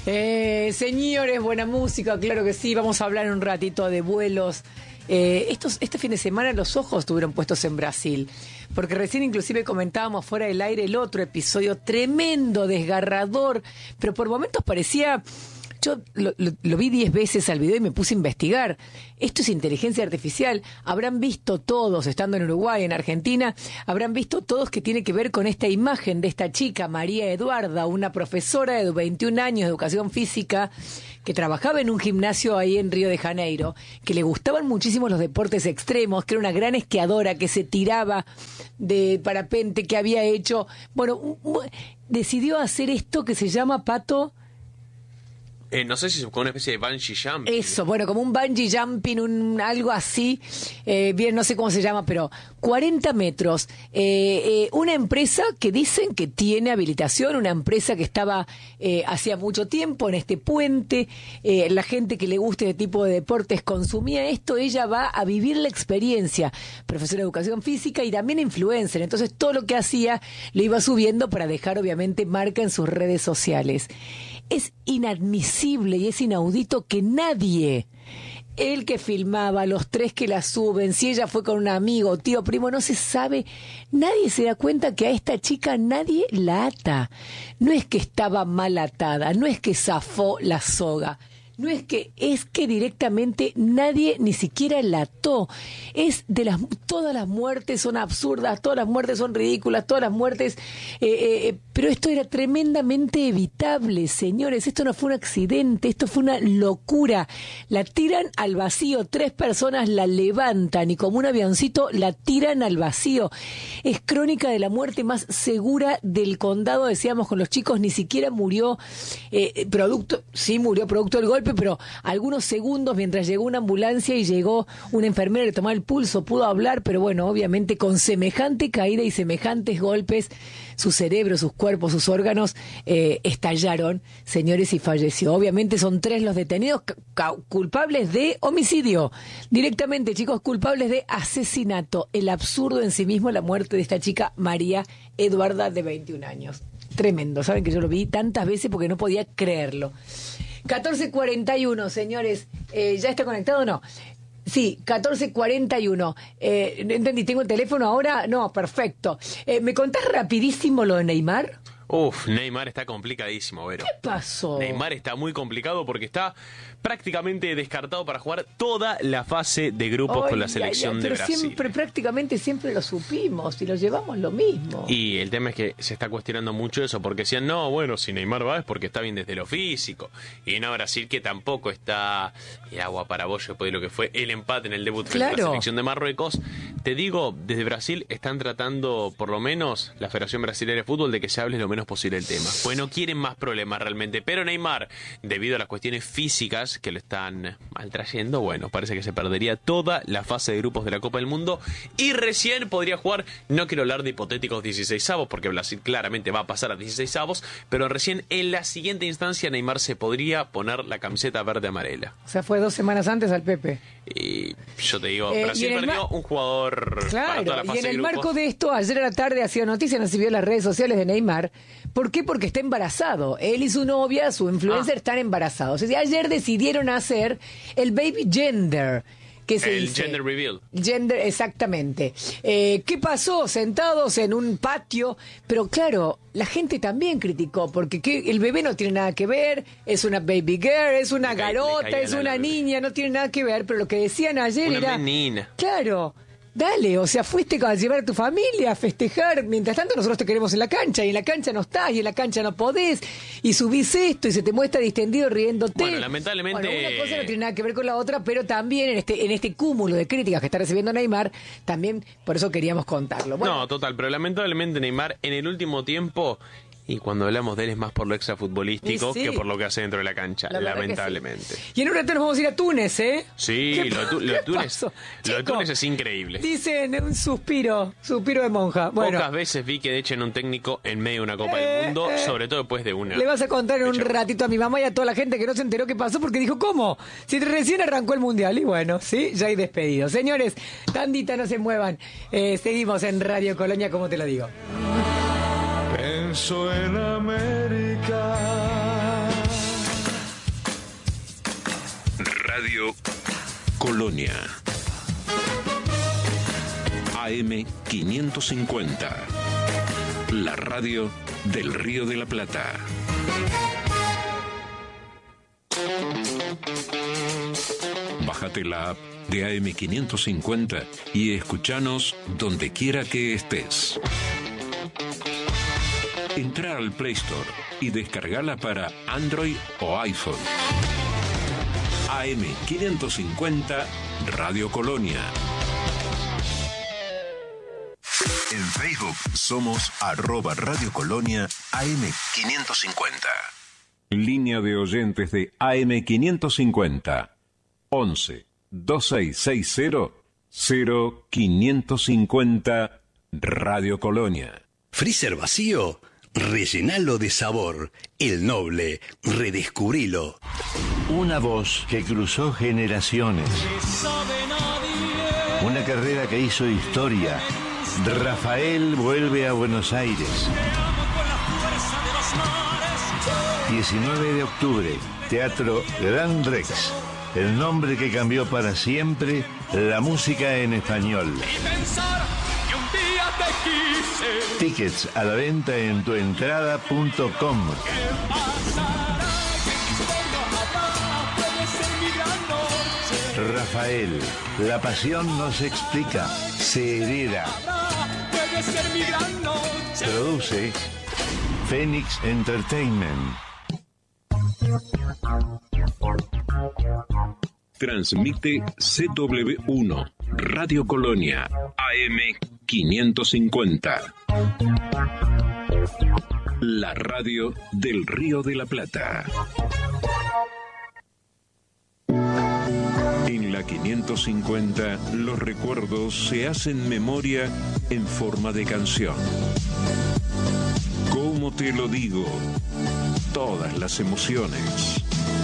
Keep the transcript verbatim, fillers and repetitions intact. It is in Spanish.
Eh, señores, buena música, claro que sí. Vamos a hablar un ratito de vuelos. Eh, estos, este fin de semana los ojos estuvieron puestos en Brasil, porque recién inclusive comentábamos fuera del aire el otro episodio tremendo, desgarrador, pero por momentos parecía... Yo lo, lo, lo vi diez veces al video y me puse a investigar. Esto es inteligencia artificial. Habrán visto todos, estando en Uruguay, en Argentina, habrán visto todos que tiene que ver con esta imagen de esta chica, María Eduarda, una profesora de veintiún años de educación física, que trabajaba en un gimnasio ahí en Río de Janeiro, que le gustaban muchísimo los deportes extremos, que era una gran esquiadora, que se tiraba de parapente, que había hecho... Bueno, decidió hacer esto que se llama, Pato... Eh, no sé si es como una especie de bungee jumping. Eso, bueno, como un bungee jumping, un, algo así, eh, bien, no sé cómo se llama, pero cuarenta metros. Eh, eh, una empresa que dicen que tiene habilitación, una empresa que estaba eh, hacía mucho tiempo en este puente, eh, la gente que le guste este tipo de deportes consumía esto, ella va a vivir la experiencia, profesora de educación física y también influencer, entonces todo lo que hacía lo iba subiendo para dejar obviamente marca en sus redes sociales. Es inadmisible y es inaudito que nadie, el que filmaba, los tres que la suben, si ella fue con un amigo, tío, primo, no se sabe, nadie se da cuenta que a esta chica nadie la ata. No es que estaba mal atada, no es que zafó la soga. No es que, es que directamente nadie ni siquiera la ató. Es de las, todas las muertes son absurdas, todas las muertes son ridículas, todas las muertes, eh, eh, pero esto era tremendamente evitable, señores. Esto no fue un accidente, esto fue una locura. La tiran al vacío, tres personas la levantan y como un avioncito la tiran al vacío. Es crónica de la muerte más segura del condado, decíamos con los chicos, ni siquiera murió eh, producto, sí murió producto del golpe, pero algunos segundos mientras llegó una ambulancia y llegó una enfermera, le tomaba el pulso, pudo hablar, pero bueno, obviamente con semejante caída y semejantes golpes, su cerebro, sus cuerpos, sus órganos eh, estallaron, señores, y falleció. Obviamente son tres los detenidos culpables de homicidio, directamente, chicos, culpables de asesinato. El absurdo en sí mismo, la muerte de esta chica María Eduarda, de veintiún años. Tremendo, saben que yo lo vi tantas veces porque no podía creerlo. catorce cuarenta y uno, señores, eh, ¿ya está conectado o no? Sí, catorce cuarenta y uno. Eh, ¿Entendí? ¿Tengo el teléfono ahora? No, perfecto. Eh, ¿Me contás rapidísimo lo de Neymar? Uf, Neymar está complicadísimo, Vero. ¿Qué pasó? Neymar está muy complicado porque está prácticamente descartado para jugar toda la fase de grupos ay, con la selección ay, ay, de pero Brasil. Siempre, prácticamente siempre lo supimos y lo llevamos lo mismo. Y el tema es que se está cuestionando mucho eso, porque decían, no, bueno, si Neymar va es porque está bien desde lo físico. Y no Brasil, que tampoco está el agua para bollo después de lo que fue el empate en el debut frente claro. a la selección de Marruecos. Te digo, desde Brasil están tratando, por lo menos, la Federación Brasileña de Fútbol, de que se hable lo menos posible el tema. Pues no quieren más problemas realmente. Pero Neymar, debido a las cuestiones físicas que lo están maltrayendo, bueno, parece que se perdería toda la fase de grupos de la Copa del Mundo y recién podría jugar, no quiero hablar de hipotéticos dieciseisavos, porque Brasil claramente va a pasar a dieciseisavos, pero recién en la siguiente instancia Neymar se podría poner la camiseta verde-amarela. O sea, fue dos semanas antes al Pepe. Y yo te digo, eh, Brasil perdió un jugador claro, para toda la fase y en el de marco de esto, ayer a la tarde ha sido noticia, no se vio en las redes sociales de Neymar. ¿Por qué? Porque está embarazado. Él y su novia, su influencer, ah. están embarazados. O sea, ayer decidieron hacer el baby gender. ¿Qué se el dice? gender reveal. Gender, exactamente. Eh, ¿Qué pasó? Sentados en un patio. Pero claro, la gente también criticó, porque ¿qué? El bebé no tiene nada que ver, es una baby girl, es una cae, garota, es una niña, no tiene nada que ver. Pero lo que decían ayer una era... menina. Claro. Dale, o sea, fuiste a llevar a tu familia a festejar. Mientras tanto, nosotros te queremos en la cancha, y en la cancha no estás, y en la cancha no podés, y subís esto, y se te muestra distendido riéndote. Bueno, lamentablemente... Bueno, una cosa no tiene nada que ver con la otra, pero también en este en este cúmulo de críticas que está recibiendo Neymar, también por eso queríamos contarlo. Bueno, no, total, pero lamentablemente Neymar en el último tiempo... Y cuando hablamos de él es más por lo extrafutbolístico sí. que por lo que hace dentro de la cancha, la lamentablemente. Sí. Y en un rato nos vamos a ir a Túnez, ¿eh? Sí, lo, tu, lo, de Túnez, lo de Túnez es increíble. Dicen un suspiro, suspiro de monja. Bueno. Pocas veces vi que echen un técnico en medio de una Copa eh, del Mundo, eh. sobre todo después de una. Le vas a contar en un ratito a mi mamá y a toda la gente que no se enteró qué pasó, porque dijo, ¿cómo? Si recién arrancó el Mundial. Y bueno, sí, ya hay despedido. Señores, tandita, no se muevan. Eh, seguimos en Radio Colonia, como te lo digo. Pienso en América. Radio Colonia. A M quinientos cincuenta. La radio del Río de la Plata. Bájate la app de A M quinientos cincuenta y escuchanos donde quiera que estés. Entra al Play Store y descargala para Android o iPhone. A M quinientos cincuenta Radio Colonia. En Facebook somos arroba Radio Colonia A M quinientos cincuenta. Línea de oyentes de A M quinientos cincuenta. once, veintiséis sesenta, cero quinientos cincuenta Radio Colonia. Freezer vacío, rellenalo de sabor. El Noble, redescubrilo. Una voz que cruzó generaciones. Una carrera que hizo historia. Rafael vuelve a Buenos Aires. diecinueve de octubre, Teatro Gran Rex. El nombre que cambió para siempre la música en español. Tickets a la venta en tuentrada punto com. Rafael, la pasión no se explica, se hereda. Produce Phoenix Entertainment. Transmite C W uno, Radio Colonia, A M quinientos cincuenta. La radio del Río de la Plata. En la quinientos cincuenta, los recuerdos se hacen memoria en forma de canción. ¿Cómo te lo digo? Todas las emociones.